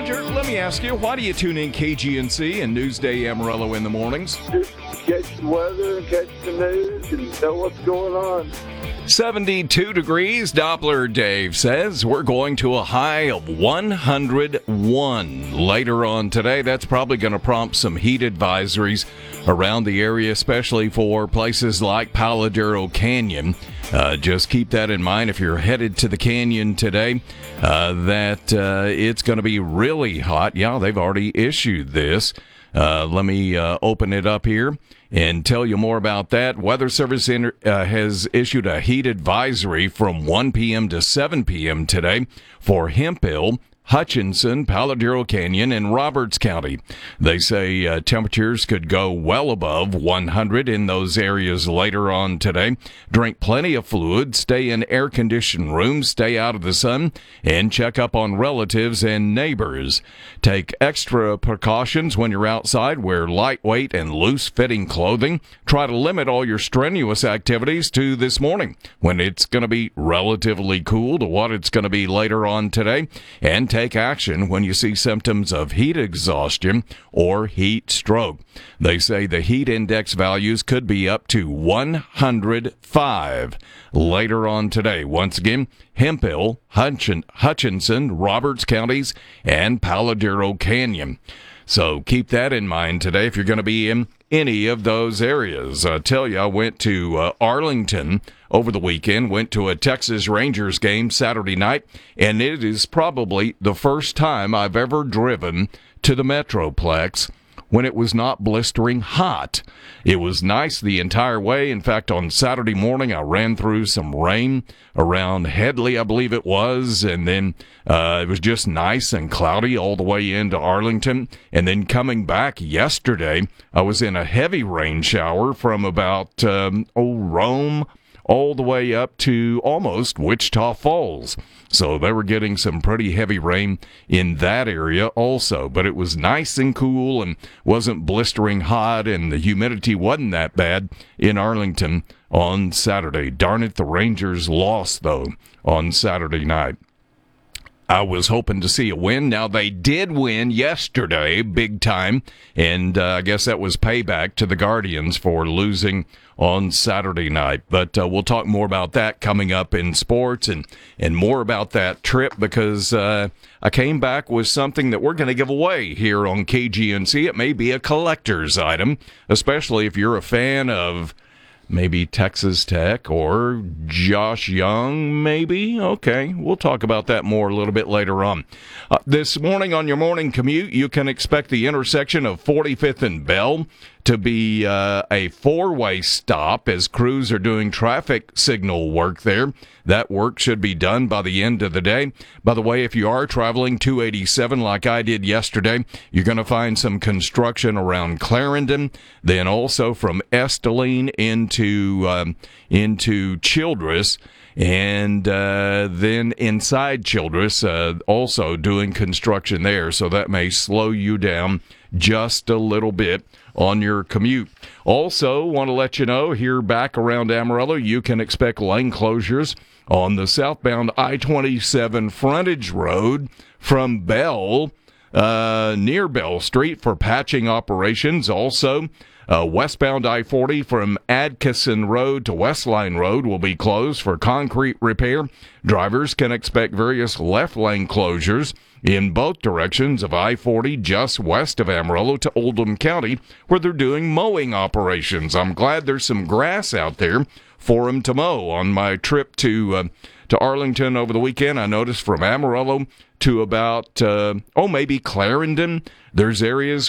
Roger, let me ask you, why do you tune in KGNC and Newsday Amarillo in the mornings? Just catch the weather and catch the news and know what's going on. 72 degrees, Doppler Dave says. We're going to a high of 101 later on today. That's probably going to prompt some heat advisories around the area, especially for places like Paladero Canyon. Just keep that in mind if you're headed to the canyon today, that it's going to be really hot. Yeah, they've already issued this. Let me open it up here and tell you more about that. Weather Service has issued a heat advisory from 1 p.m. to 7 p.m. today for Hemphill, Hutchinson, Paladero Canyon, and Roberts County. They say temperatures could go well above 100 in those areas later on today. Drink plenty of fluid, stay in air-conditioned rooms, stay out of the sun, and check up on relatives and neighbors. Take extra precautions when you're outside. Wear lightweight and loose-fitting clothing. Try to limit all your strenuous activities to this morning, when it's going to be relatively cool, to what it's going to be later on today. And take action when you see symptoms of heat exhaustion or heat stroke. They say the heat index values could be up to 105 later on today. Once again, Hemphill, Hutchinson, Roberts counties, and Paladero Canyon. So keep that in mind today if you're going to be in any of those areas. I tell you, I went to Arlington over the weekend, went to a Texas Rangers game Saturday night, and it is probably the first time I've ever driven to the Metroplex when it was not blistering hot. It was nice the entire way. In fact, on Saturday morning, I ran through some rain around Headley, I believe it was, and then it was just nice and cloudy all the way into Arlington. And then coming back yesterday, I was in a heavy rain shower from about Rome all the way up to almost Wichita Falls. So they were getting some pretty heavy rain in that area also. But it was nice and cool and wasn't blistering hot, and the humidity wasn't that bad in Arlington on Saturday. Darn it, the Rangers lost, though, on Saturday night. I was hoping to see a win. Now, they did win yesterday, big time, and I guess that was payback to the Guardians for losing on Saturday night. But we'll talk more about that coming up in sports and more about that trip, because I came back with something that we're going to give away here on KGNC. It may be a collector's item, especially if you're a fan of maybe Texas Tech or Josh Young, maybe. Okay, we'll talk about that more a little bit later on. This morning on your morning commute, you can expect the intersection of 45th and Bell to be a four-way stop as crews are doing traffic signal work there. That work should be done by the end of the day. By the way, if you are traveling 287 like I did yesterday, you're going to find some construction around Clarendon, then also from Esteline into Childress, and then inside Childress, also doing construction there. So that may slow you down just a little bit on your commute. Also, want to let you know, here back around Amarillo, you can expect lane closures on the southbound I-27 frontage road from Bell, near Bell Street, for patching operations. Also, westbound I-40 from Atkinson Road to Westline Road will be closed for concrete repair. Drivers can expect various left lane closures in both directions of I-40 just west of Amarillo to Oldham County, where they're doing mowing operations. I'm glad there's some grass out there for them to mow. On my trip to Arlington over the weekend, I noticed from Amarillo to about, maybe Clarendon, there's areas